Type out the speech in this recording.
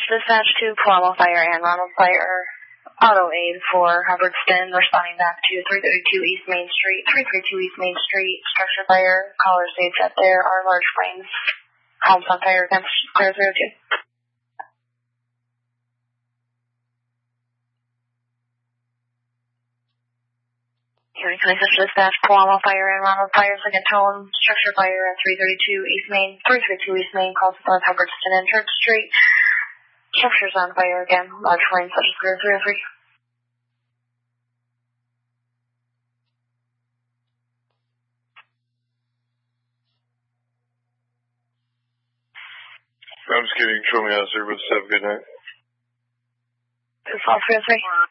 dispatch to Palamo Fire and Ronald Fire. Auto aid for Hubbardston, responding back to 332 East Main Street. 332 East Main Street, structure fire. Caller states that there are large flames. Homes on fire against 002. Hearing Commission dispatch, Palamo Fire and Ronald Fire, second tone, structure fire at 332 East Main. 332 East Main, calls upon Hubbardston and Church Street. Structures on fire again, large flames such as 003. I'm just kidding. Show me out of service. Have a good night. This is all 303.